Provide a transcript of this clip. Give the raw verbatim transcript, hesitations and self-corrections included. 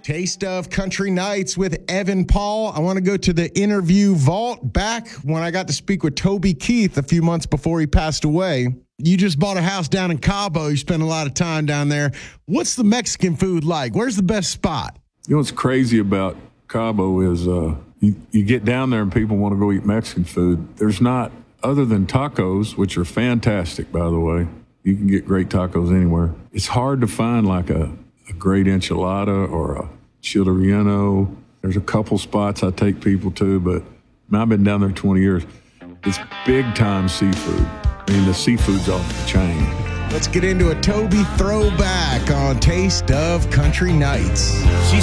Taste of Country Nights with Evan Paul. I want to go to the interview vault back when I got to speak with Toby Keith a few months before he passed away. You just bought a house down in Cabo. You spent a lot of time down there. What's the Mexican food like? Where's the best spot? You know what's crazy about Cabo is uh, you, you get down there and people want to go eat Mexican food. There's not, other than tacos, which are fantastic, by the way. You can get great tacos anywhere. It's hard to find like a, a great enchilada or a chile relleno. There's a couple spots I take people to, but man, I've been down there twenty years. It's big time seafood. I mean, the seafood's off the chain. Let's get into a Toby throwback on Taste of Country Nights. She